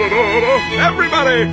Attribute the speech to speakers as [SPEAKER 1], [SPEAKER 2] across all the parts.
[SPEAKER 1] Everybody!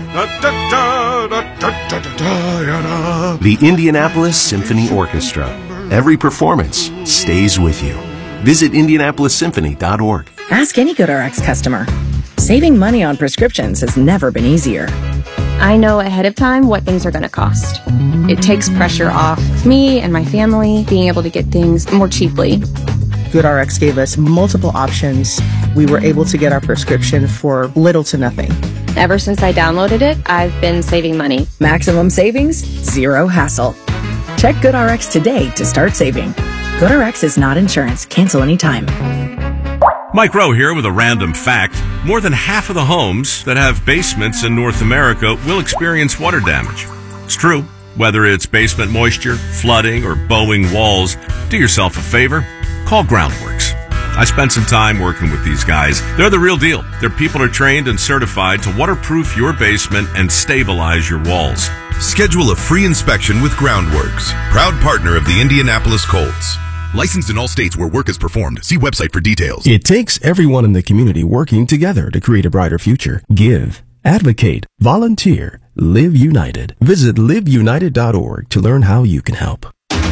[SPEAKER 2] The Indianapolis Symphony Orchestra. Every performance stays with you. Visit IndianapolisSymphony.org.
[SPEAKER 3] Ask any GoodRx customer. Saving money on prescriptions has never been easier.
[SPEAKER 4] I know ahead of time what things are going to cost. It takes pressure off me and my family being able to get things more cheaply.
[SPEAKER 5] GoodRx gave us multiple options. We were able to get our prescription for little to nothing.
[SPEAKER 4] Ever since I downloaded it, I've been saving money.
[SPEAKER 3] Maximum savings, zero hassle. Check GoodRx today to start saving. GoodRx is not insurance. Cancel anytime.
[SPEAKER 6] Mike Rowe here with a random fact. More than half of the homes that have basements in North America will experience water damage. It's true. Whether it's basement moisture, flooding, or bowing walls, do yourself a favor. Call Groundworks. I spent some time working with these guys. They're the real deal. Their people are trained and certified to waterproof your basement and stabilize your walls.
[SPEAKER 7] Schedule a free inspection with Groundworks, proud partner of the Indianapolis Colts. Licensed in all states where work is performed. See website for details.
[SPEAKER 8] It takes everyone in the community working together to create a brighter future. Give, advocate, volunteer, live united. Visit liveunited.org to learn how you can help.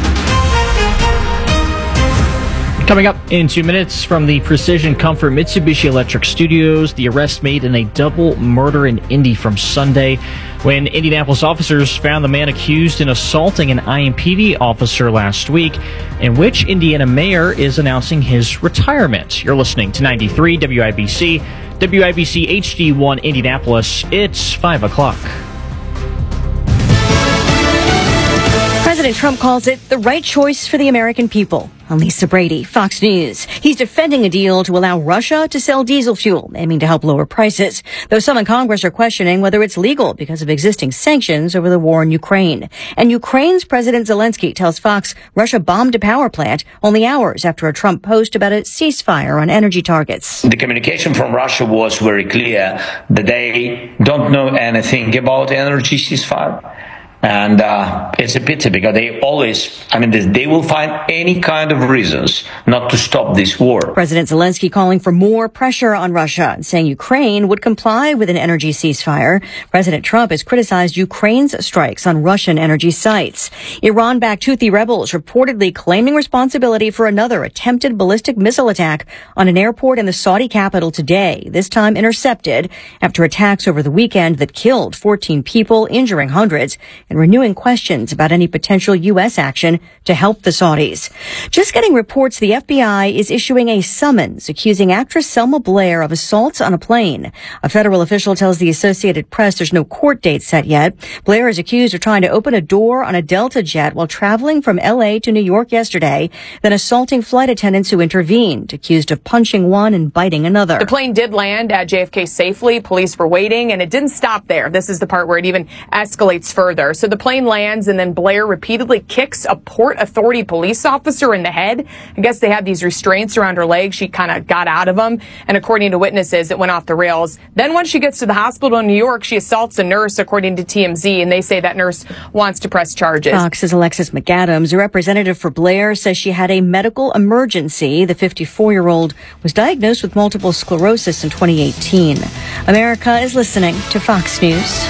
[SPEAKER 9] Coming up in 2 minutes from the Precision Comfort Mitsubishi Electric Studios, the arrest made in a double murder in Indy from Sunday when Indianapolis officers found the man accused in assaulting an IMPD officer last week, in which Indiana mayor is announcing his retirement. You're listening to 93 WIBC, WIBC HD1 Indianapolis. It's 5 o'clock.
[SPEAKER 10] President Trump calls it the right choice for the American people. I'm Lisa Brady, Fox News. He's defending a deal to allow Russia to sell diesel fuel, aiming to help lower prices, though some in Congress are questioning whether it's legal because of existing sanctions over the war in Ukraine. And Ukraine's President Zelensky tells Fox Russia bombed a power plant only hours after a Trump post about a ceasefire on energy targets.
[SPEAKER 11] The communication from Russia was very clear that they don't know anything about energy ceasefire. And it's a pity because they always, they will find any kind of reasons not to stop this war.
[SPEAKER 10] President Zelensky calling for more pressure on Russia and saying Ukraine would comply with an energy ceasefire. President Trump has criticized Ukraine's strikes on Russian energy sites. Iran-backed Houthi rebels reportedly claiming responsibility for another attempted ballistic missile attack on an airport in the Saudi capital today, this time intercepted after attacks over the weekend that killed 14 people, injuring hundreds, and renewing questions about any potential U.S. action to help the Saudis. Just getting reports the FBI is issuing a summons accusing actress Selma Blair of assaults on a plane. A federal official tells the Associated Press there's no court date set yet. Blair is accused of trying to open a door on a Delta jet while traveling from L.A. to New York yesterday, then assaulting flight attendants who intervened, accused of punching one and biting another.
[SPEAKER 12] The plane did land at JFK safely. Police were waiting, and it didn't stop there. This is the part where it even escalates further. So the plane lands, and then Blair repeatedly kicks a Port Authority police officer in the head. I guess they had these restraints around her legs. She kind of got out of them, and according to witnesses, it went off the rails. Then once she gets to the hospital in New York, she assaults a nurse, according to TMZ, and they say that nurse wants to press charges.
[SPEAKER 10] Fox's Alexis McAdams, a representative for Blair, says she had a medical emergency. The 54-year-old was diagnosed with multiple sclerosis in 2018. America is listening to Fox News.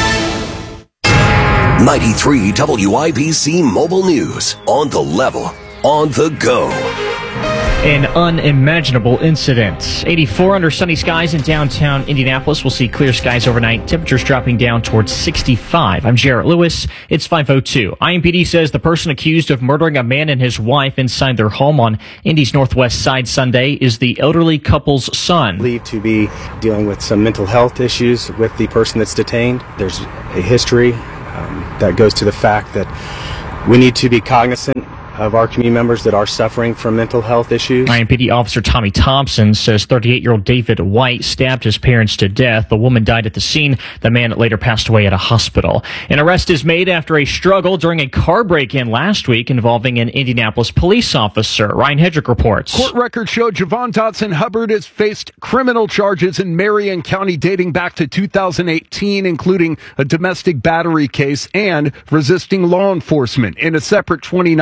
[SPEAKER 13] 93 WIBC Mobile News. On the level, on the go.
[SPEAKER 9] An unimaginable incident. 84 under sunny skies in downtown Indianapolis. We'll see clear skies overnight. Temperatures dropping down towards 65. I'm Jarrett Lewis. It's 5:02. IMPD says the person accused of murdering a man and his wife inside their home on Indy's northwest side Sunday is the elderly couple's son.
[SPEAKER 14] Believed to be dealing with some mental health issues with the person that's detained. There's a history that goes to the fact that we need to be cognizant of our community members that are suffering from mental health issues.
[SPEAKER 9] IMPD Officer Tommy Thompson says 38-year-old David White stabbed his parents to death. The woman died at the scene. The man later passed away at a hospital. An arrest is made after a struggle during a car break-in last week involving an Indianapolis police officer. Ryan Hedrick reports.
[SPEAKER 15] Court records show Javon Dotson Hubbard has faced criminal charges in Marion County dating back to 2018, including a domestic battery case and resisting law enforcement. In a separate 2019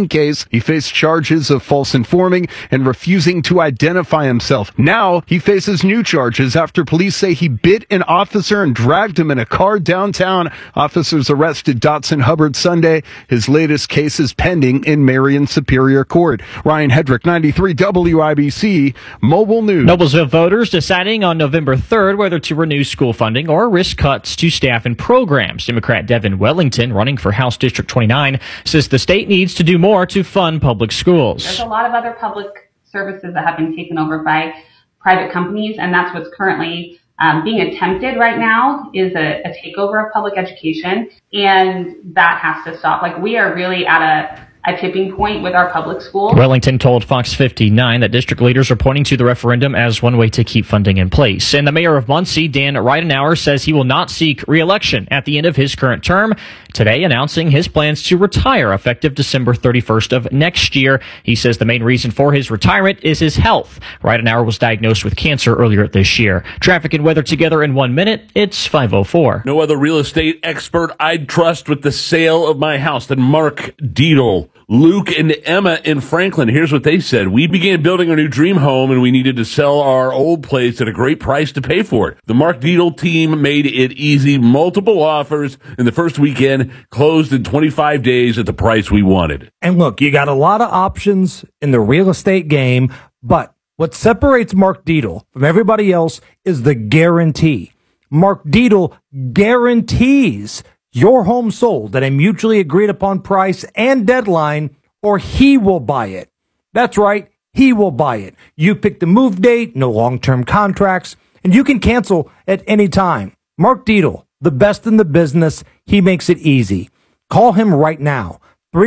[SPEAKER 15] case. He faced charges of false informing and refusing to identify himself. Now he faces new charges after police say he bit an officer and dragged him in a car downtown. Officers arrested Dotson Hubbard Sunday. His latest case is pending in Marion Superior Court. Ryan Hedrick, 93 WIBC, Mobile News.
[SPEAKER 9] Noblesville voters deciding on November 3rd whether to renew school funding or risk cuts to staff and programs. Democrat Devin Wellington, running for House District 29, says the state needs to do more to fund public schools.
[SPEAKER 1] There's a lot of other public services that have been taken over by private companies, and that's what's currently being attempted right now is a takeover of public education, and that has to stop. Like, we are really at a tipping point with our public schools.
[SPEAKER 9] Wellington told Fox 59 that district leaders are pointing to the referendum as one way to keep funding in place. And the mayor of Muncie, Dan Ridenour, says he will not seek re-election at the end of his current term, today announcing his plans to retire effective December 31st of next year. He says the main reason for his retirement is his health. Ridenour was diagnosed with cancer earlier this year. Traffic and weather together in 1 minute. It's 5:04.
[SPEAKER 16] No other real estate expert I'd trust with the sale of my house than Mark Dietl. Luke and Emma in Franklin, here's what they said. We began building our new dream home and we needed to sell our old place at a great price to pay for it. The Mark Dietl team made it easy. Multiple offers in the first weekend, closed in 25 days at the price we wanted.
[SPEAKER 17] And look, you got a lot of options in the real estate game, but what separates Mark Dietl from everybody else is the guarantee. Mark Dietl guarantees your home sold at a mutually agreed upon price and deadline, or he will buy it. That's right, he will buy it. You pick the move date, no long-term contracts, and you can cancel at any time. Mark Dietl, the best in the business, he makes it easy. Call him right now,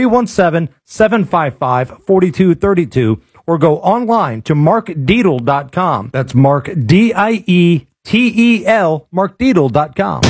[SPEAKER 17] 317-755-4232, or go online to markdietl.com. That's Mark, D-I-E-T-E-L, markdietl.com.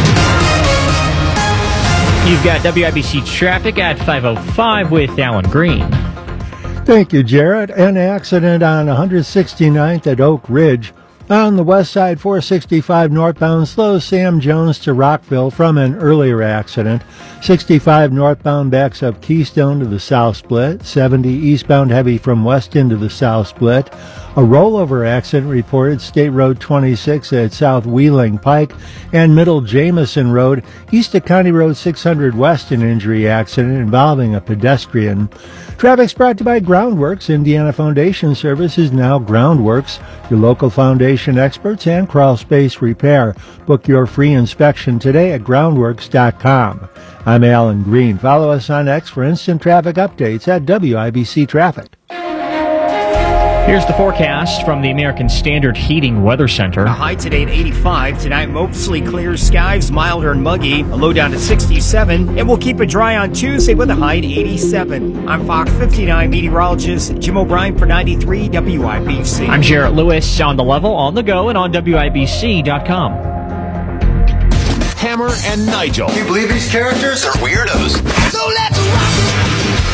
[SPEAKER 9] You've got WIBC traffic at 5:05 with Alan Green.
[SPEAKER 18] Thank you, Jared. An accident on 169th at Oak Ridge. On the west side, 465 northbound slows Sam Jones to Rockville from an earlier accident. 65 northbound backs up Keystone to the south split. 70 eastbound heavy from Weston to the south split. A rollover accident reported State Road 26 at South Wheeling Pike and Middle Jamison Road east of County Road 600 West, an injury accident involving a pedestrian. Traffic's brought to you by Groundworks. Indiana Foundation Service is now Groundworks, your local foundation experts and crawl space repair. Book your free inspection today at groundworks.com. I'm Alan Green. Follow us on X for instant traffic updates at WIBC Traffic.
[SPEAKER 9] Here's the forecast from the American Standard Heating Weather Center.
[SPEAKER 19] A high today at 85. Tonight, mostly clear skies, milder and muggy. A low down to 67. And we'll keep it dry on Tuesday with a high at 87. I'm Fox 59 meteorologist Jim O'Brien for 93 WIBC.
[SPEAKER 9] I'm Jarrett Lewis on the level, on the go, and on WIBC.com.
[SPEAKER 13] Hammer and Nigel. Can you believe these characters are weirdos? So let's rock!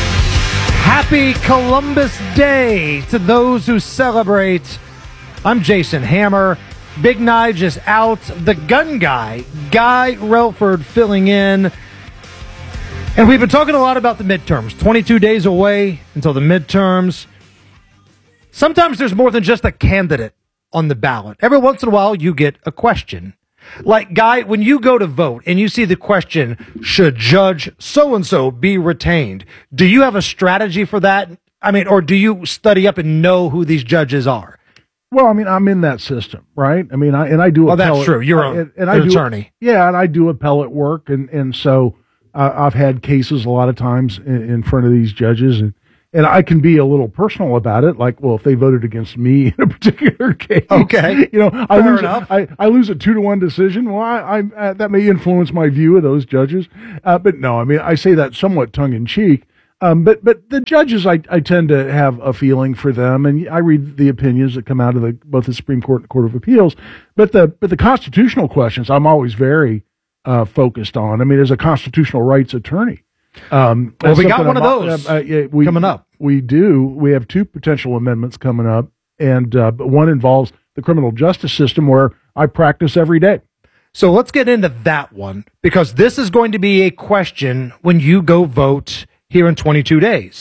[SPEAKER 17] Happy Columbus Day to those who celebrate. I'm Jason Hammer. Big Nige is out. The gun guy, Guy Relford, filling in. And we've been talking a lot about the midterms. 22 days away until the midterms. Sometimes there's more than just a candidate on the ballot. Every once in a while, you get a question. Like, Guy, when you go to vote and you see the question, should Judge so-and-so be retained? Do you have a strategy for that? I mean, or do you study up and know who these judges are?
[SPEAKER 20] Well, I mean, I'm in that system, right? I mean, I do.
[SPEAKER 17] Oh, that's true. You're an attorney.
[SPEAKER 20] Yeah, and I do appellate work, and so I've had cases a lot of times in front of these judges, and I can be a little personal about it, like, well, if they voted against me in a particular case,
[SPEAKER 17] okay,
[SPEAKER 20] I lose a 2-1 decision. Well, I that may influence my view of those judges, but no, I mean, I say that somewhat tongue in cheek. But the judges, I tend to have a feeling for them, and I read the opinions that come out of both the Supreme Court and the Court of Appeals. But the constitutional questions, I'm always very focused on. I mean, as a constitutional rights attorney.
[SPEAKER 17] Well, we got one of those coming up.
[SPEAKER 20] We do. We have 2 potential amendments coming up, and but one involves the criminal justice system, where I practice every day.
[SPEAKER 17] So let's get into that one, because this is going to be a question when you go vote here in 22 days.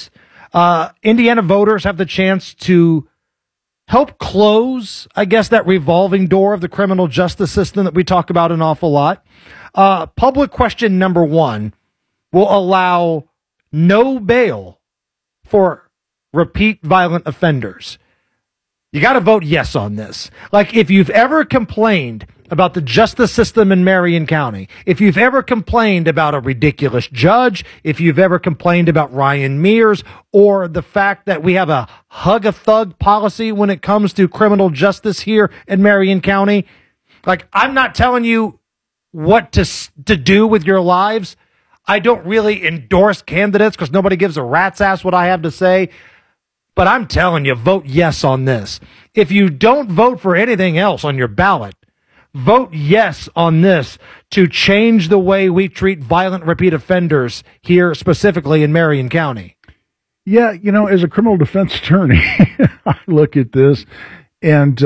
[SPEAKER 17] Indiana voters have the chance to help close, I guess, that revolving door of the criminal justice system that we talk about an awful lot. Public question number 1 will allow no bail for repeat violent offenders. You got to vote yes on this. Like, if you've ever complained about the justice system in Marion County, if you've ever complained about a ridiculous judge, if you've ever complained about Ryan Mears, or the fact that we have a hug-a-thug policy when it comes to criminal justice here in Marion County, like, I'm not telling you what to do with your lives. I don't really endorse candidates because nobody gives a rat's ass what I have to say. But I'm telling you, vote yes on this. If you don't vote for anything else on your ballot, vote yes on this to change the way we treat violent repeat offenders here, specifically in Marion County.
[SPEAKER 20] Yeah, as a criminal defense attorney, I look at this, and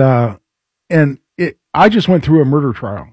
[SPEAKER 20] I just went through a murder trial.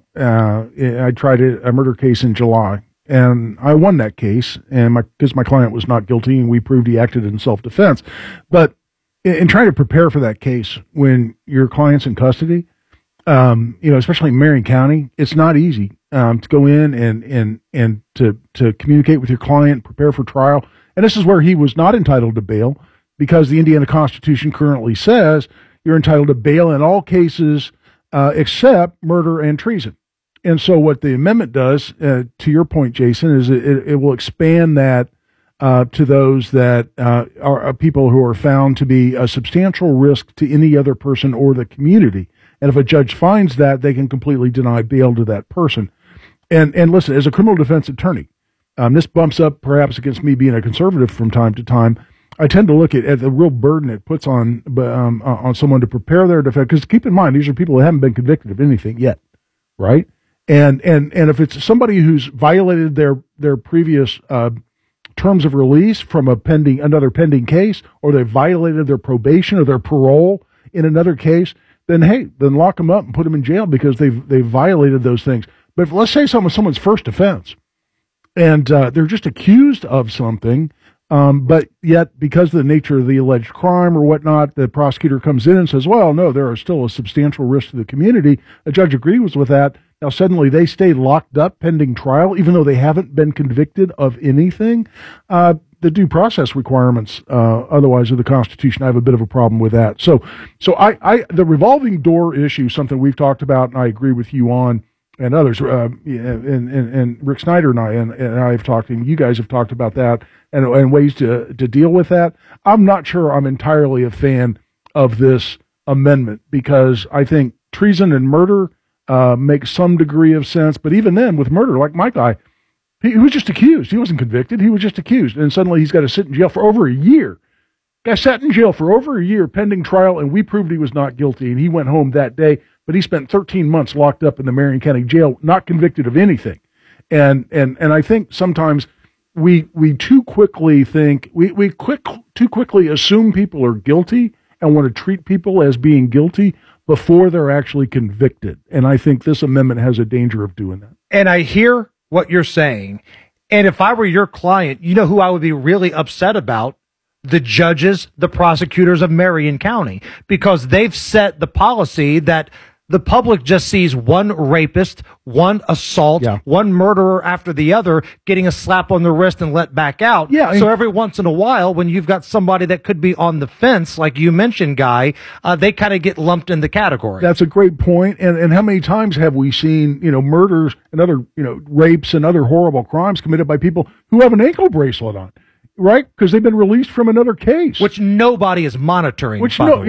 [SPEAKER 20] I tried a murder case in July, and I won that case, and because my client was not guilty, and we proved he acted in self-defense. But in trying to prepare for that case, when your client's in custody, especially in Marion County, it's not easy to go in and to communicate with your client, prepare for trial. And this is where he was not entitled to bail, because the Indiana Constitution currently says you're entitled to bail in all cases except murder and treason. And so what the amendment does, to your point, Jason, is it will expand that to those that are people who are found to be a substantial risk to any other person or the community. And if a judge finds that, they can completely deny bail to that person. And listen, as a criminal defense attorney, this bumps up perhaps against me being a conservative from time to time. I tend to look at the real burden it puts on someone to prepare their defense. Because keep in mind, these are people who haven't been convicted of anything yet, right? And if it's somebody who's violated their previous terms of release from another pending case, or they violated their probation or their parole in another case, then lock them up and put them in jail because they've violated those things. But if, let's say someone's first offense, and they're just accused of something, but yet because of the nature of the alleged crime or whatnot, the prosecutor comes in and says, well, no, there are still a substantial risk to the community. A judge agrees with that. Now, suddenly they stay locked up pending trial, even though they haven't been convicted of anything. The due process requirements, otherwise of the Constitution, I have a bit of a problem with that. So the revolving door issue, something we've talked about, and I agree with you on, and others, and Rick Snyder and I have talked, and you guys have talked about that, and ways to deal with that. I'm not sure I'm entirely a fan of this amendment, because I think treason and murder makes some degree of sense. But even then, with murder, like my guy, he was just accused. He wasn't convicted. He was just accused. And suddenly he's got to sit in jail for over a year. Guy sat in jail for over a year pending trial, and we proved he was not guilty. And he went home that day, but he spent 13 months locked up in the Marion County Jail, not convicted of anything. And I think sometimes we too quickly think, too quickly assume people are guilty and want to treat people as being guilty before they're actually convicted. And I think this amendment has a danger of doing that.
[SPEAKER 17] And I hear what you're saying. And if I were your client, you know who I would be really upset about? The judges, the prosecutors of Marion County, because they've set the policy that the public just sees one rapist, one assault, one murderer after the other getting a slap on the wrist and let back out. Yeah, so every once in a while, when you've got somebody that could be on the fence, like you mentioned, Guy, they kind of get lumped in the category.
[SPEAKER 20] That's a great point. And how many times have we seen, murders and other, rapes and other horrible crimes committed by people who have an ankle bracelet on? Right, because they've been released from another case,
[SPEAKER 17] which nobody is monitoring.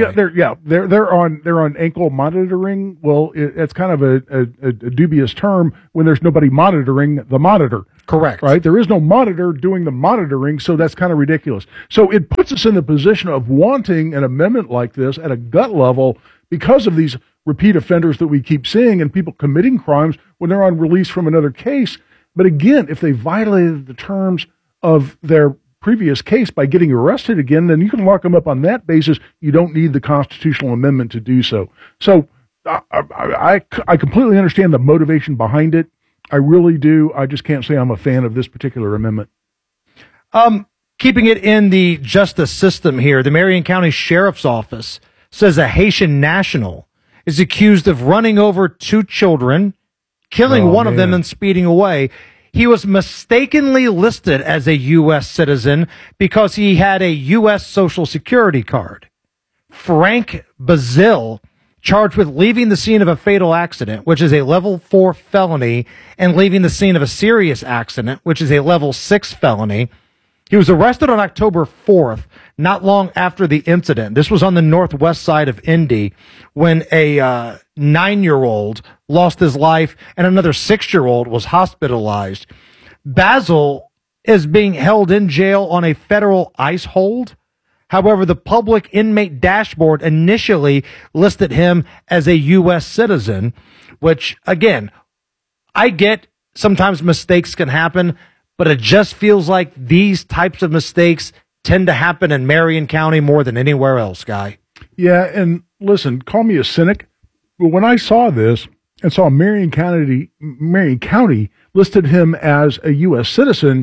[SPEAKER 20] They're on ankle monitoring. Well, it's kind of a dubious term when there's nobody monitoring the monitor.
[SPEAKER 17] Correct.
[SPEAKER 20] Right, there is no monitor doing the monitoring, so that's kind of ridiculous. So it puts us in the position of wanting an amendment like this at a gut level because of these repeat offenders that we keep seeing and people committing crimes when they're on release from another case. But again, if they violated the terms of their previous case by getting arrested again, then you can lock them up on that basis. You don't need the constitutional amendment to do so. So I completely understand the motivation behind it. I really do. I just can't say I'm a fan of this particular amendment.
[SPEAKER 17] Keeping it in the justice system here, the Marion County Sheriff's Office says a Haitian national is accused of running over 2 children, killing one of them and speeding away. He was mistakenly listed as a U.S. citizen because he had a U.S. Social Security card. Frank Bazil, charged with leaving the scene of a fatal accident, which is a level 4 felony, and leaving the scene of a serious accident, which is a level 6 felony. He was arrested on October 4th, not long after the incident. This was on the northwest side of Indy when a 9-year-old lost his life and another 6-year-old was hospitalized. Basil is being held in jail on a federal ICE hold. However, the public inmate dashboard initially listed him as a U.S. citizen, which, again, I get sometimes mistakes can happen, but it just feels like these types of mistakes tend to happen in Marion County more than anywhere else, Guy.
[SPEAKER 20] Yeah, and listen, call me a cynic, but when I saw this and saw Marion County listed him as a U.S. citizen,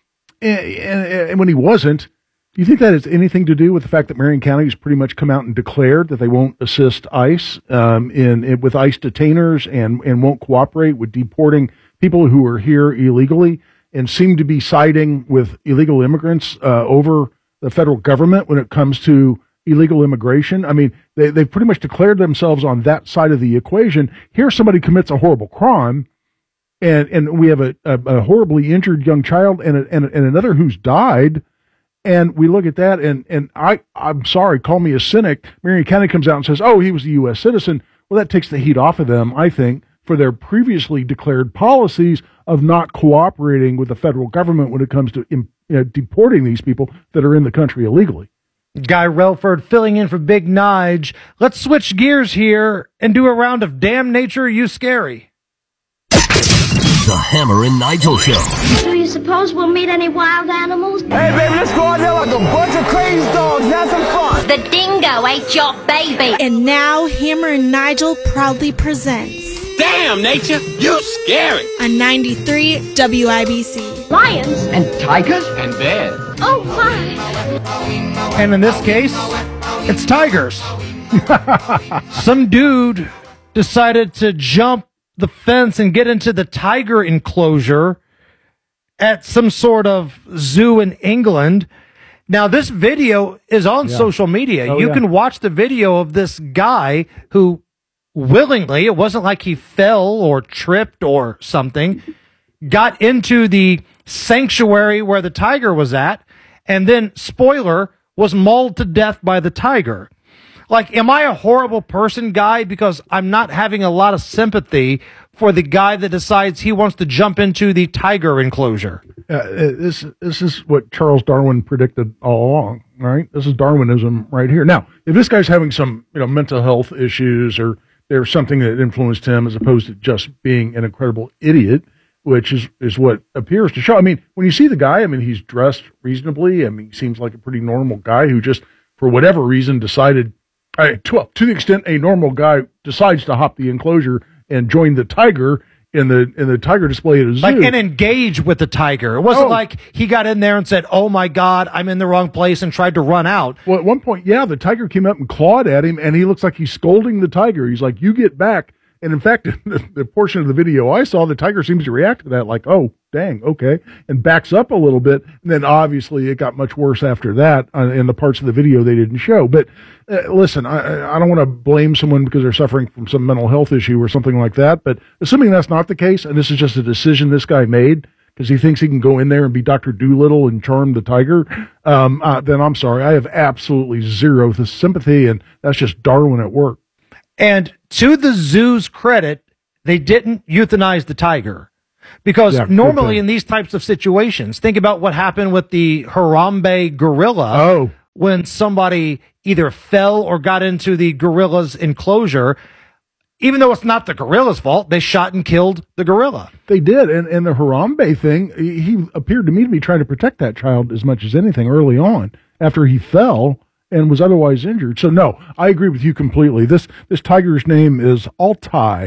[SPEAKER 20] and when he wasn't, do you think that has anything to do with the fact that Marion County has pretty much come out and declared that they won't assist ICE with ICE detainers and won't cooperate with deporting people who are here illegally, and seem to be siding with illegal immigrants over the federal government when it comes to illegal immigration? I mean, they've pretty much declared themselves on that side of the equation. Here somebody commits a horrible crime, and we have a horribly injured young child and another who's died, and we look at that, and I'm sorry, call me a cynic. Marion County comes out and says, oh, he was a U.S. citizen. Well, that takes the heat off of them, I think, for their previously declared policies of not cooperating with the federal government when it comes to deporting these people that are in the country illegally.
[SPEAKER 17] Guy Relford filling in for Big Nige. Let's switch gears here and do a round of Damn Nature You Scary.
[SPEAKER 13] The Hammer and Nigel Show.
[SPEAKER 21] Do you suppose we'll meet any wild animals?
[SPEAKER 22] Hey, baby, let's go out there like a bunch of crazy dogs and have some fun.
[SPEAKER 21] The dingo ate your baby.
[SPEAKER 23] And now Hammer and Nigel proudly presents
[SPEAKER 24] Damn Nature, you scary.
[SPEAKER 23] On 93 WIBC.
[SPEAKER 21] Lions.
[SPEAKER 24] And tigers. And bears.
[SPEAKER 21] Oh, my.
[SPEAKER 17] And in this case, it's tigers. Some dude decided to jump the fence and get into the tiger enclosure at some sort of zoo in England. Now, this video is on social media. You can watch the video of this guy who willingly, it wasn't like he fell or tripped or something, got into the sanctuary where the tiger was at, and then, spoiler, was mauled to death by the tiger. Like, am I a horrible person, Guy? Because I'm not having a lot of sympathy for the guy that decides he wants to jump into the tiger enclosure.
[SPEAKER 20] This is what Charles Darwin predicted all along, right? This is Darwinism right here. Now, if this guy's having some mental health issues, or there's something that influenced him as opposed to just being an incredible idiot, which is what appears to show. I mean, when you see the guy, I mean, he's dressed reasonably. I mean, he seems like a pretty normal guy who just, for whatever reason, decided, to the extent a normal guy decides to hop the enclosure and join the tiger in the tiger display at a zoo.
[SPEAKER 17] Like, and engage with the tiger. It wasn't like he got in there and said, oh my God, I'm in the wrong place, and tried to run out.
[SPEAKER 20] Well, at one point, the tiger came up and clawed at him, and he looks like he's scolding the tiger. He's like, you get back. And in fact, the portion of the video I saw, the tiger seems to react to that like, oh, dang, okay, and backs up a little bit. And then obviously it got much worse after that in the parts of the video they didn't show. But listen, I don't want to blame someone because they're suffering from some mental health issue or something like that. But assuming that's not the case, and this is just a decision this guy made because he thinks he can go in there and be Dr. Doolittle and charm the tiger, then I'm sorry. I have absolutely zero sympathy, and that's just Darwin at work.
[SPEAKER 17] And to the zoo's credit, they didn't euthanize the tiger. Because normally in these types of situations, think about what happened with the Harambe gorilla. When somebody either fell or got into the gorilla's enclosure. Even though it's not the gorilla's fault, they shot and killed the gorilla.
[SPEAKER 20] They did. And the Harambe thing, he appeared to me to be trying to protect that child as much as anything early on after he fell and was otherwise injured. So no, I agree with you completely. This tiger's name is Altai,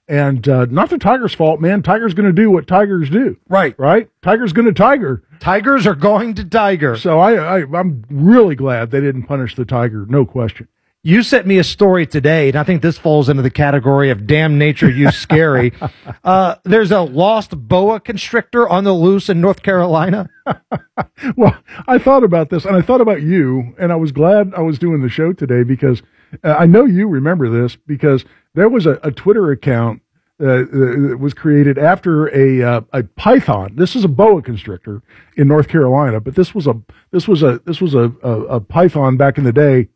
[SPEAKER 20] And not the Tiger's fault, man. Tiger's going to do what Tigers do.
[SPEAKER 17] Right.
[SPEAKER 20] Tiger's going to Tiger.
[SPEAKER 17] Tigers are going to Tiger.
[SPEAKER 20] So I'm really glad they didn't punish the Tiger, no question.
[SPEAKER 17] You sent me a story today, and I think this falls into the category of damn nature you scary. There's a lost boa constrictor on the loose in North Carolina.
[SPEAKER 20] Well, I thought about this, and I thought about you, and I was glad I was doing the show today because I know you remember this, because there was a Twitter account that was created after a python. This is a boa constrictor in North Carolina, but this was a python back in the day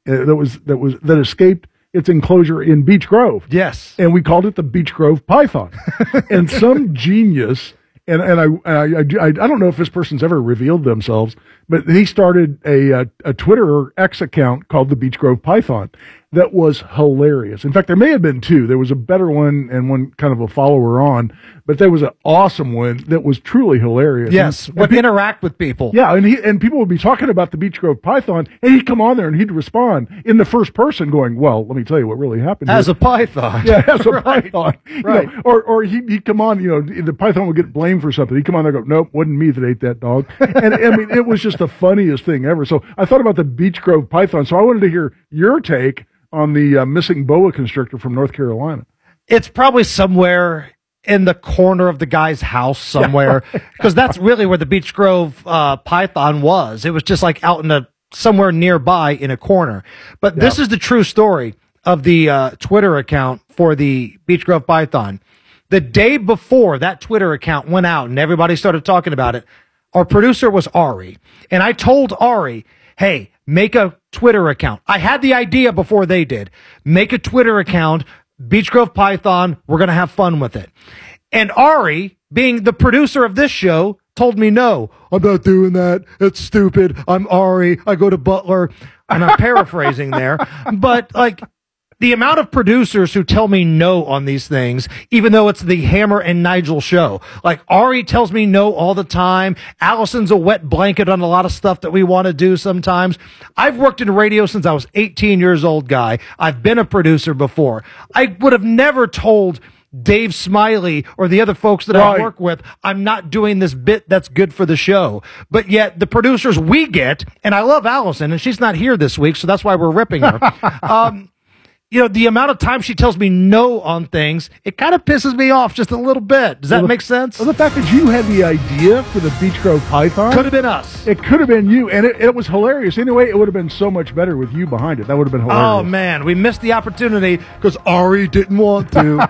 [SPEAKER 20] that escaped its enclosure in Beech Grove.
[SPEAKER 17] Yes,
[SPEAKER 20] and we called it the Beech Grove Python. And some genius, and I don't know if this person's ever revealed themselves, but he started a Twitter or X account called the Beech Grove Python. That was hilarious. In fact, there may have been two. There was a better one and one kind of a follower on, but there was an awesome one that was truly hilarious.
[SPEAKER 17] Yes, would interact with people.
[SPEAKER 20] Yeah, and people would be talking about the Beech Grove Python, and he'd come on there and he'd respond in the first person, going, "Well, let me tell you what really happened."
[SPEAKER 17] As a python.
[SPEAKER 20] Yeah, as a python. Right. You know, or he'd come on. You know, the python would get blamed for something. He'd come on there and go, "Nope, wasn't me that ate that dog." And I mean, it was just the funniest thing ever. So I thought about the Beech Grove Python. So I wanted to hear your take on the missing boa constrictor from North Carolina.
[SPEAKER 17] It's probably somewhere in the corner of the guy's house somewhere, because that's really where the Beech Grove python was. It was just like out in somewhere nearby in a corner. But this is the true story of the Twitter account for the Beech Grove python. The day before that Twitter account went out and everybody started talking about it, our producer was Ari. And I told Ari, hey, make a Twitter account. I had the idea before they did. Make a Twitter account, Beech Grove Python. We're going to have fun with it. And Ari, being the producer of this show, told me, no, I'm not doing that. It's stupid. I'm Ari. I go to Butler. And I'm paraphrasing there. But like, the amount of producers who tell me no on these things, even though it's the Hammer and Nigel show. Like, Ari tells me no all the time. Allison's a wet blanket on a lot of stuff that we want to do sometimes. I've worked in radio since I was 18 years old, guy. I've been a producer before. I would have never told Dave Smiley or the other folks that I work with, I'm not doing this bit that's good for the show. But yet the producers we get, and I love Allison, and she's not here this week, so that's why we're ripping her. You know, the amount of time she tells me no on things, it kind of pisses me off just a little bit. Does that make sense?
[SPEAKER 20] Well, the fact that you had the idea for the Beech Grove Python.
[SPEAKER 17] Could have been us.
[SPEAKER 20] It could have been you, and it was hilarious. Anyway, it would have been so much better with you behind it. That would have been hilarious.
[SPEAKER 17] Oh, man, we missed the opportunity because Ari didn't want to.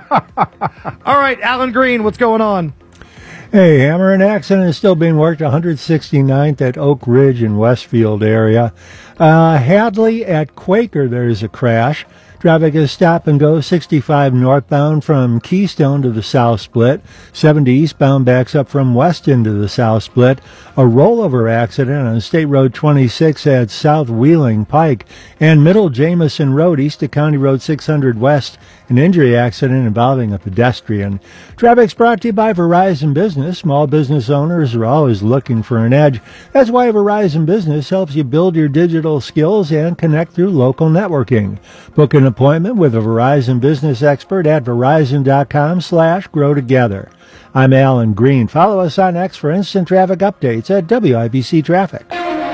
[SPEAKER 17] All right, Alan Green, what's going on?
[SPEAKER 18] Hey, Hammer, an accident is still being worked 169th at Oak Ridge in Westfield area. Hadley at Quaker, there's a crash. Traffic is stop and go 65 northbound from Keystone to the South Split. 70 eastbound backs up from Weston to the South Split. A rollover accident on State Road 26 at South Wheeling Pike. And Middle Jameson Road east of County Road 600 West. An injury accident involving a pedestrian. Traffic's brought to you by Verizon Business. Small business owners are always looking for an edge. That's why Verizon Business helps you build your digital skills and connect through local networking. Book an appointment with a Verizon business expert at verizon.com/grow together. I'm Alan Green. Follow us on X for instant traffic updates at WIBC Traffic.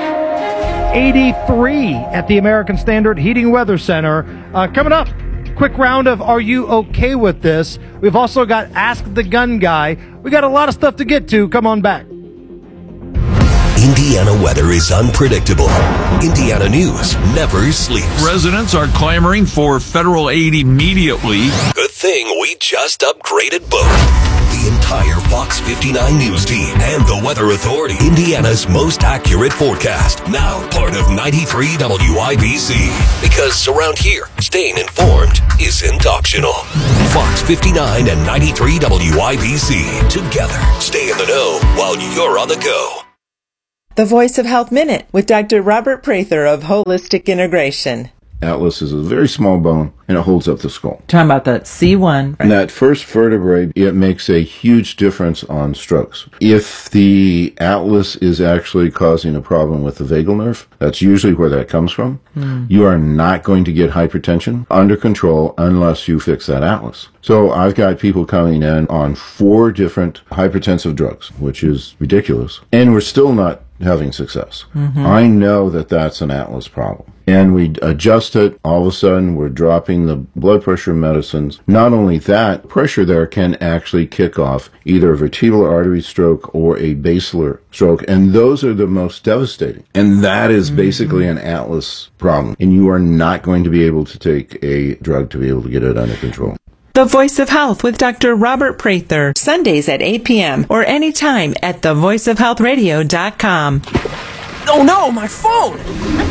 [SPEAKER 17] 83 at the American Standard Heating Weather Center. Coming up, quick round of Are You Okay With This? We've also got Ask the Gun Guy. We got a lot of stuff to get to. Come on back.
[SPEAKER 13] Indiana weather is unpredictable. Indiana news never sleeps.
[SPEAKER 2] Residents are clamoring for federal aid immediately.
[SPEAKER 13] Good thing we just upgraded both. The entire Fox 59 News team and the Weather Authority. Indiana's most accurate forecast. Now part of 93 WIBC. Because around here, staying informed isn't optional. Fox 59 and 93 WIBC. Together, stay in the know while you're on the go.
[SPEAKER 3] The Voice of Health Minute with Dr. Robert Prather of Holistic Integration. Atlas is a very small bone, and it holds up the skull.
[SPEAKER 4] Talking about that C1.
[SPEAKER 3] And that first vertebrae, it makes a huge difference on strokes. If the atlas is actually causing a problem with the vagal nerve, that's usually where that comes from. You are not going to get hypertension under control unless you fix that atlas. So I've got people coming in on 4 different hypertensive drugs, which is ridiculous, and we're still not having success. I know that that's an atlas problem. And we adjust it, all of a sudden we're dropping the blood pressure medicines. Not only that, pressure there can actually kick off either a vertebral artery stroke or a basilar stroke, and those are the most devastating. And that is basically an atlas problem, and you are not going to be able to take a drug to be able to get it under control.
[SPEAKER 5] The Voice of Health with Dr. Robert Prather, Sundays at 8 p.m. or anytime at thevoiceofhealthradio.com.
[SPEAKER 6] Oh no, my phone!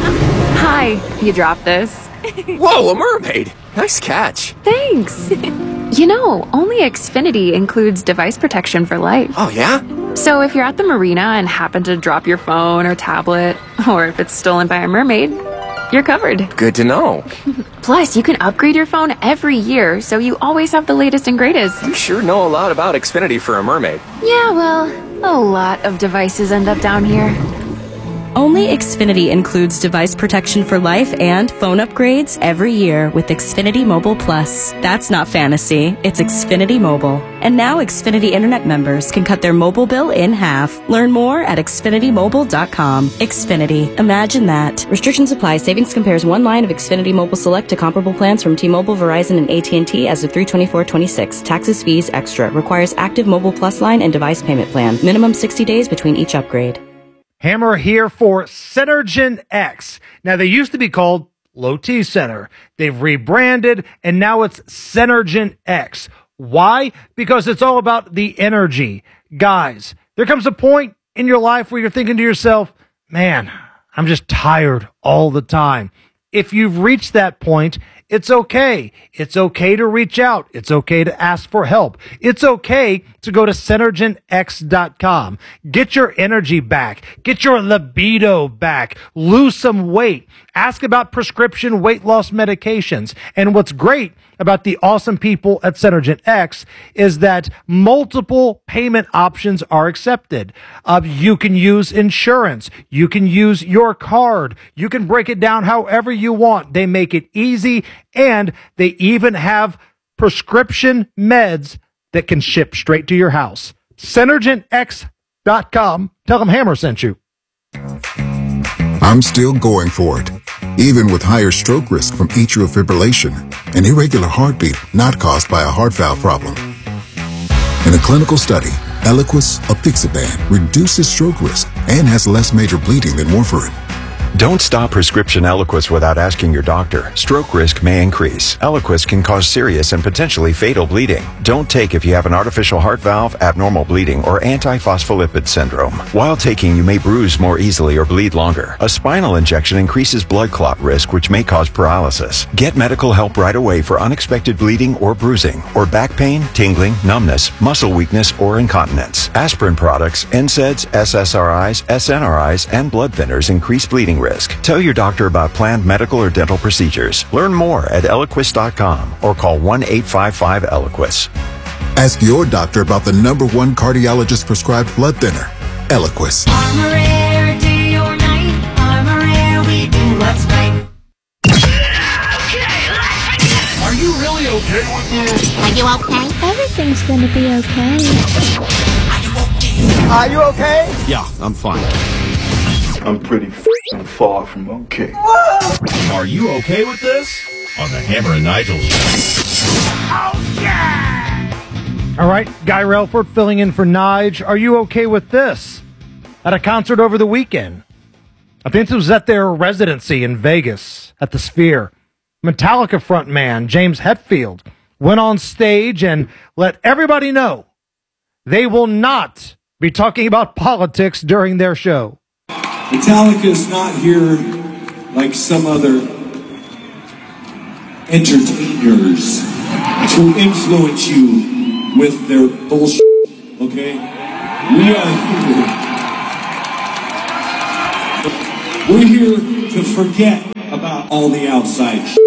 [SPEAKER 25] Hi, you dropped this.
[SPEAKER 6] Whoa, a mermaid! Nice catch.
[SPEAKER 25] Thanks. You know, only Xfinity includes device protection for life.
[SPEAKER 6] Oh yeah?
[SPEAKER 25] So if you're at the marina and happen to drop your phone or tablet, or if it's stolen by a mermaid, you're covered.
[SPEAKER 6] Good to know.
[SPEAKER 25] Plus, you can upgrade your phone every year, so you always have the latest and greatest.
[SPEAKER 6] You sure know a lot about Xfinity for a mermaid.
[SPEAKER 25] Yeah, well, a lot of devices end up down here.
[SPEAKER 26] Only Xfinity includes device protection for life and phone upgrades every year with Xfinity Mobile Plus. That's not fantasy, it's Xfinity Mobile. And now Xfinity Internet members can cut their mobile bill in half. Learn more at xfinitymobile.com. Xfinity. Imagine that. Restrictions apply. Savings compares one line of Xfinity Mobile Select to comparable plans from T-Mobile, Verizon, and AT&T as of 3/24/26. Taxes, fees, extra. Requires active Mobile Plus line and device payment plan. Minimum 60 days between each upgrade.
[SPEAKER 17] Hammer here for Synergen X. Now, they used to be called Low T Center. They've rebranded, and now it's Synergen X. Why? Because it's all about the energy. Guys, there comes a point in your life where you're thinking to yourself, man, I'm just tired all the time. If you've reached that point, it's okay. It's okay to reach out. It's okay to ask for help. It's okay to go to SynergenX.com. Get your energy back. Get your libido back. Lose some weight. Ask about prescription weight loss medications. And what's great about the awesome people at Synergen X is that multiple payment options are accepted. You can use insurance. You can use your card. You can break it down however you want. They make it easy, and they even have prescription meds that can ship straight to your house. SynergenX.com. Tell them Hammer sent you.
[SPEAKER 27] I'm still going for it, even with higher stroke risk from atrial fibrillation, an irregular heartbeat not caused by a heart valve problem. In a clinical study, Eliquis apixaban reduces stroke risk and has less major bleeding than warfarin.
[SPEAKER 28] Don't stop prescription Eliquis without asking your doctor. Stroke risk may increase. Eliquis can cause serious and potentially fatal bleeding. Don't take if you have an artificial heart valve, abnormal bleeding, or antiphospholipid syndrome. While taking, you may bruise more easily or bleed longer. A spinal injection increases blood clot risk, which may cause paralysis. Get medical help right away for unexpected bleeding or bruising, or back pain, tingling, numbness, muscle weakness, or incontinence. Aspirin products, NSAIDs, SSRIs, SNRIs, and blood thinners increase bleeding risk. Tell your doctor about planned medical or dental procedures. Learn more at Eliquis.com or call 1-855-ELIQUIS.
[SPEAKER 27] Ask your doctor about the #1 cardiologist prescribed blood thinner, Eliquis.
[SPEAKER 21] Armor Air, day or night. Armor Air, we do what's right. Are you really okay with this? Are you okay? Everything's gonna be okay.
[SPEAKER 22] Are you okay?
[SPEAKER 29] Yeah, I'm fine.
[SPEAKER 30] I'm pretty far from okay.
[SPEAKER 29] Are you okay with this? On the Hammer and Nigel show.
[SPEAKER 22] Oh, yeah!
[SPEAKER 17] All right, Guy Relford filling in for Nige. Are you okay with this? At a concert over the weekend. I think this was at their residency in Vegas at the Sphere. Metallica frontman James Hetfield went on stage and let everybody know they will not be talking about politics during their show.
[SPEAKER 31] Metallica's not here like some other entertainers to influence you with their bullshit, okay? We are here. We're here to forget about all the outside shit.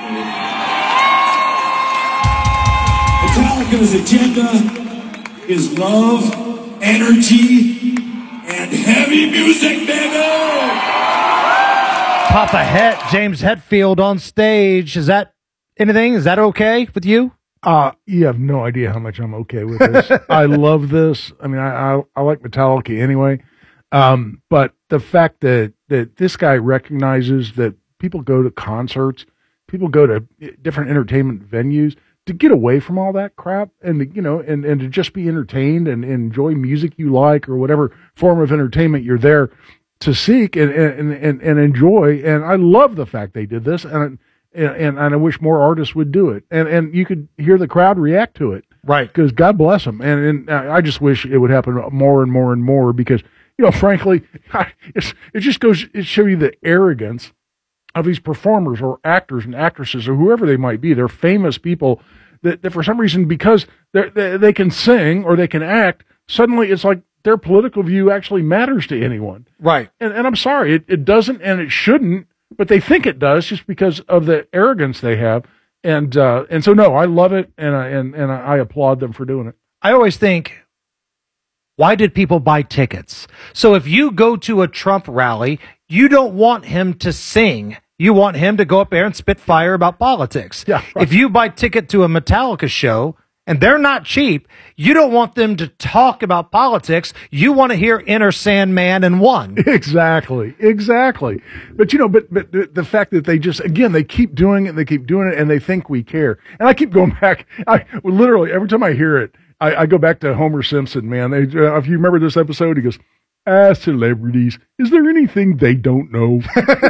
[SPEAKER 31] Metallica's agenda is love, energy, and heavy music, baby!
[SPEAKER 17] Papa Het, James Hetfield on stage. Is that anything? Is that okay with you?
[SPEAKER 20] You have no idea how much I'm okay with this. I love this. I mean, I like Metallica anyway. But the fact that this guy recognizes that people go to concerts, people go to different entertainment venues to get away from all that crap and, you know, and to just be entertained and enjoy music you like or whatever form of entertainment you're there to seek and enjoy. And I love the fact they did this. And I wish more artists would do it. And you could hear the crowd react to it.
[SPEAKER 17] Right.
[SPEAKER 20] Because God bless them. And I just wish it would happen more and more and more because, you know, frankly, it just goes to show you the arrogance of these performers or actors and actresses or whoever they might be. They're famous people that for some reason, because they can sing or they can act, suddenly it's like their political view actually matters to anyone.
[SPEAKER 17] Right.
[SPEAKER 20] And I'm sorry, it doesn't and it shouldn't, but they think it does just because of the arrogance they have. And so, no, I love it, and I applaud them for doing it.
[SPEAKER 17] I always think, why did people buy tickets? So if you go to a Trump rally, you don't want him to sing. You want him to go up there and spit fire about politics.
[SPEAKER 20] Yeah, right.
[SPEAKER 17] If you buy a ticket to a Metallica show, and they're not cheap, you don't want them to talk about politics. You want to hear Enter Sandman and One.
[SPEAKER 20] Exactly. But, you know, but the fact that they just, again, they keep doing it, and they think we care. And I keep going back. Literally, every time I hear it, I go back to Homer Simpson, man. If you remember this episode, he goes, celebrities, is there anything they don't know?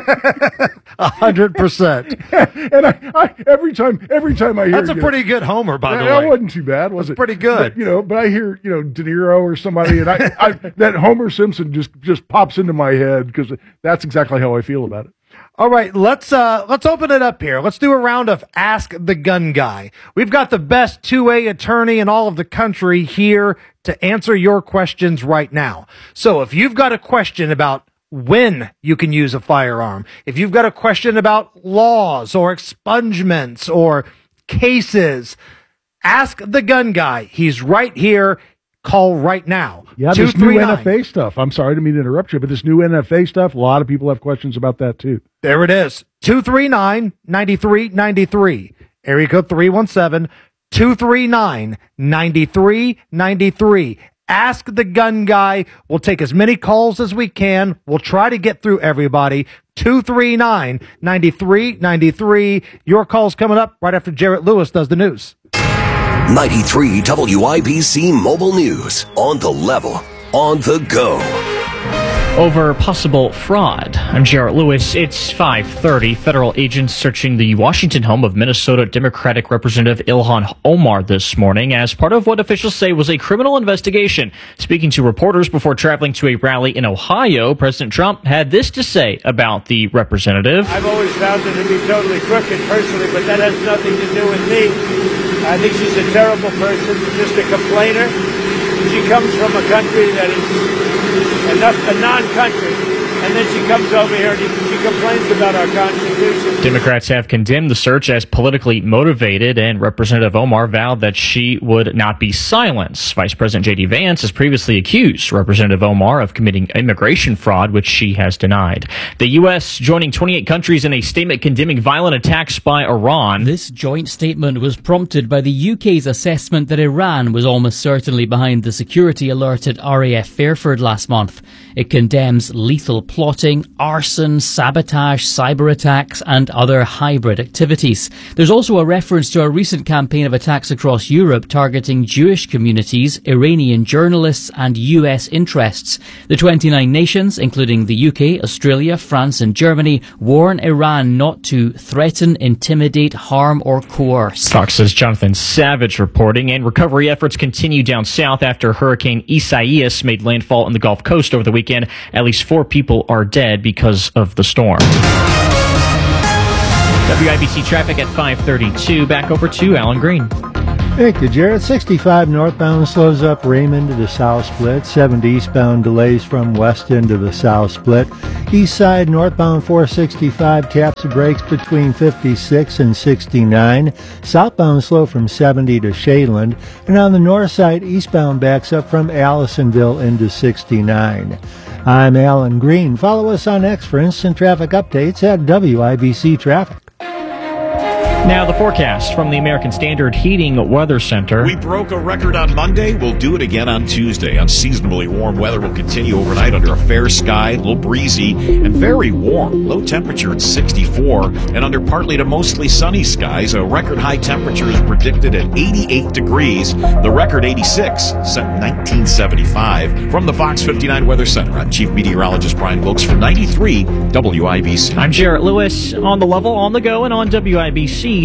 [SPEAKER 17] 100%.
[SPEAKER 20] And I every time I hear,
[SPEAKER 17] that's a pretty good Homer, by the way.
[SPEAKER 20] That wasn't too bad, was it?
[SPEAKER 17] Pretty good.
[SPEAKER 20] But I hear, De Niro or somebody, and that Homer Simpson just pops into my head because that's exactly how I feel about it.
[SPEAKER 17] All right, let's open it up here. Let's do a round of Ask the Gun Guy. We've got the best 2A attorney in all of the country here to answer your questions right now. So if you've got a question about when you can use a firearm, if you've got a question about laws or expungements or cases, ask the gun guy. He's right here. Call right now.
[SPEAKER 20] Yeah, this new NFA stuff. I'm sorry to interrupt you, but this new NFA stuff, a lot of people have questions about that too.
[SPEAKER 17] There it is. 239-9393. Area code 317-239-9393. Ask the gun guy. We'll take as many calls as we can. We'll try to get through everybody. 239-9393. Your call's coming up right after Jarrett Lewis does the news.
[SPEAKER 13] 93 WIBC Mobile News. On the level. On the go.
[SPEAKER 9] Over possible fraud. I'm Jarrett Lewis. It's 5:30. Federal agents searching the Washington home of Minnesota Democratic Representative Ilhan Omar this morning as part of what officials say was a criminal investigation. Speaking to reporters before traveling to a rally in Ohio, President Trump had this to say about the representative.
[SPEAKER 1] I've always found her to be totally crooked personally, but that has nothing to do with me. I think she's a terrible person, just a complainer. She comes from a country that is a non-country, and then she comes over here and she complains about our Constitution.
[SPEAKER 9] Democrats have condemned the search as politically motivated, and Representative Omar vowed that she would not be silenced. Vice President J.D. Vance has previously accused Representative Omar of committing immigration fraud, which she has denied. The U.S. joining 28 countries in a statement condemning violent attacks by Iran.
[SPEAKER 4] This joint statement was prompted by the UK's assessment that Iran was almost certainly behind the security alert at RAF Fairford last month. It condemns lethal plotting, arson, sabotage, cyber attacks, and other hybrid activities. There's also a reference to a recent campaign of attacks across Europe targeting Jewish communities, Iranian journalists, and US interests. The 29 nations, including the UK, Australia, France, and Germany, warn Iran not to threaten, intimidate, harm, or coerce.
[SPEAKER 9] Fox's Jonathan Savage reporting, and recovery efforts continue down south after Hurricane Isaias made landfall on the Gulf Coast over the weekend. At least 4 people are dead because of the storm. WIBC traffic at 5:32. Back over to Alan Green.
[SPEAKER 18] Thank you, Jared. 65 northbound slows up Raymond to the south split. 70 eastbound delays from Weston to the south split. East side northbound 465 taps the brakes between 56 and 69. Southbound slow from 70 to Shadeland. And on the north side, eastbound backs up from Allisonville into 69. I'm Alan Green. Follow us on X for instant traffic updates at WIBC Traffic.
[SPEAKER 9] Now the forecast from the American Standard Heating Weather Center.
[SPEAKER 29] We broke a record on Monday. We'll do it again on Tuesday. Unseasonably warm weather will continue overnight under a fair sky, a little breezy, and very warm. Low temperature at 64, and under partly to mostly sunny skies. A record high temperature is predicted at 88 degrees. The record 86, set in 1975. From the Fox 59 Weather Center, I'm Chief Meteorologist Brian Wilkes for 93 WIBC.
[SPEAKER 9] I'm Jarrett Lewis, on the level, on the go, and on WIBC.com.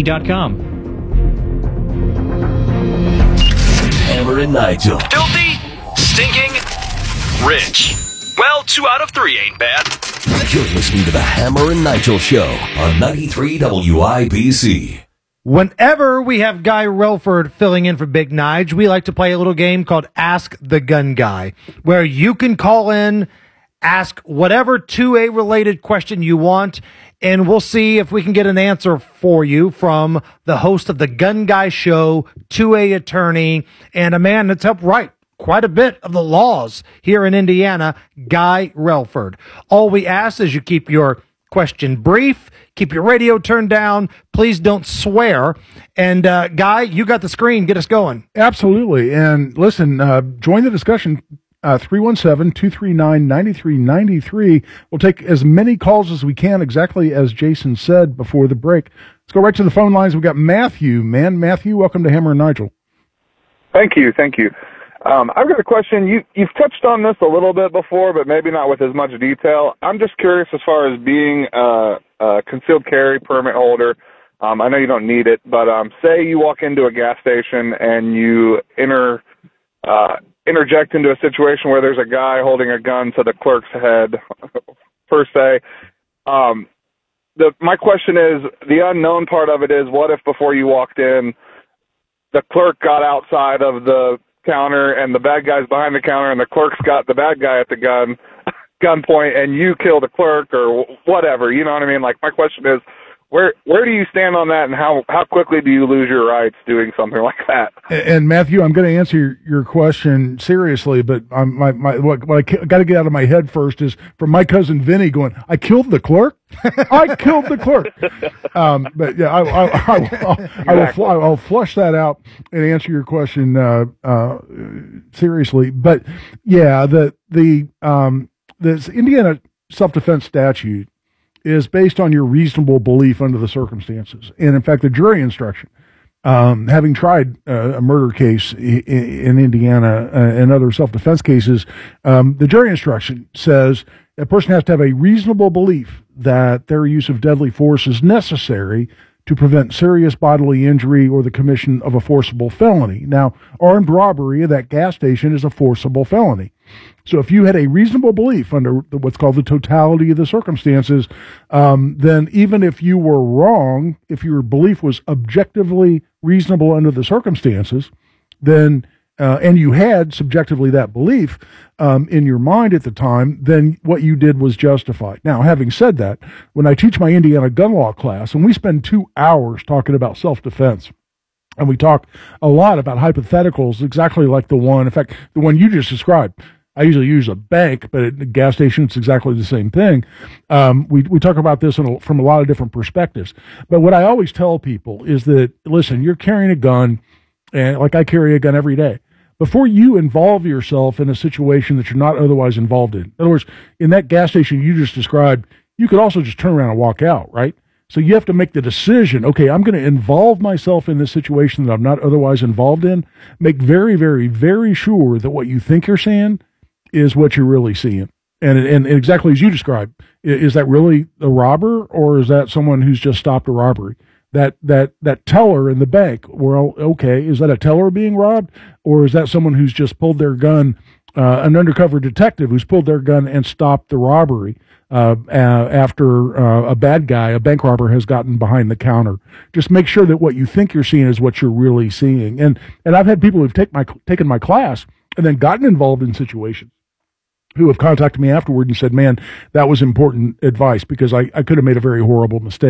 [SPEAKER 13] Hammer and Nigel.
[SPEAKER 7] Filthy, stinking, rich. Well, 2 out of 3 ain't bad.
[SPEAKER 13] You're listening to the Hammer and Nigel Show on 93 WIBC.
[SPEAKER 17] Whenever we have Guy Relford filling in for Big Nige, we like to play a little game called Ask the Gun Guy, where you can call in, ask whatever 2A related question you want, and we'll see if we can get an answer for you from the host of the Gun Guy Show, 2A attorney, and a man that's helped write quite a bit of the laws here in Indiana, Guy Relford. All we ask is you keep your question brief, keep your radio turned down, please don't swear, and Guy, you got the screen, get us going.
[SPEAKER 20] Absolutely, and listen, join the discussion. 317-239-9393. We'll take as many calls as we can, exactly as Jason said before the break. Let's go right to the phone lines. We've got Matthew. Matthew, welcome to Hammer and Nigel.
[SPEAKER 8] Thank you. I've got a question. You've touched on this a little bit before, but maybe not with as much detail. I'm just curious as far as being a concealed carry permit holder. I know you don't need it, but say you walk into a gas station and you interject into a situation where there's a guy holding a gun to the clerk's head, per se. My question is, the unknown part of it is, what if before you walked in, the clerk got outside of the counter and the bad guy's behind the counter and the clerk's got the bad guy at the gunpoint and you kill the clerk or whatever, you know what I mean? Like, my question is, where do you stand on that, and how quickly do you lose your rights doing something like that?
[SPEAKER 20] And Matthew, I'm going to answer your question seriously, but what I got to get out of my head first is from my cousin Vinny going, "I killed the clerk. I killed the clerk." But yeah, I'll flush that out and answer your question seriously. But yeah, the Indiana self-defense statute is based on your reasonable belief under the circumstances. And in fact, the jury instruction, having tried a murder case in Indiana and other self-defense cases, the jury instruction says a person has to have a reasonable belief that their use of deadly force is necessary to prevent serious bodily injury or the commission of a forcible felony. Now, armed robbery at that gas station is a forcible felony. So if you had a reasonable belief under what's called the totality of the circumstances, then even if you were wrong, if your belief was objectively reasonable under the circumstances, then and you had subjectively that belief in your mind at the time, then what you did was justified. Now, having said that, when I teach my Indiana gun law class, and we spend 2 hours talking about self-defense, and we talk a lot about hypotheticals, exactly like the one, in fact, the one you just described. I usually use a bank, but at a gas station, it's exactly the same thing. We talk about this from a lot of different perspectives. But what I always tell people is that, listen, you're carrying a gun, and like I carry a gun every day. Before you involve yourself in a situation that you're not otherwise involved in. In other words, in that gas station you just described, you could also just turn around and walk out, right? So you have to make the decision, okay, I'm going to involve myself in this situation that I'm not otherwise involved in. Make very, very, very sure that what you think you're seeing is what you're really seeing. And exactly as you described, is that really a robber, or is that someone who's just stopped a robbery? That teller in the bank, well, okay, is that a teller being robbed, or is that someone who's just pulled their gun an undercover detective who's pulled their gun and stopped the robbery after a bad guy, a bank robber, has gotten behind the counter. Just make sure that what you think you're seeing is what you're really seeing. And I've had people who've taken my class and then gotten involved in situations who have contacted me afterward and said, man, that was important advice because I could have made a very horrible mistake.